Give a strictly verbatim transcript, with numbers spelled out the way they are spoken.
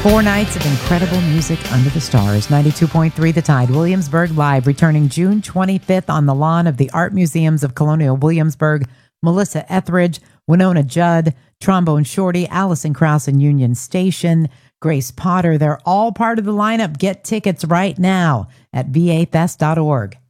Four nights of incredible music under the stars. ninety-two point three The Tide, Williamsburg Live, returning June twenty-fifth on the lawn of the Art Museums of Colonial Williamsburg. Melissa Etheridge, Winona Judd, Trombone Shorty, Allison Krauss and Union Station, Grace Potter. They're all part of the lineup. Get tickets right now at v a fest dot org.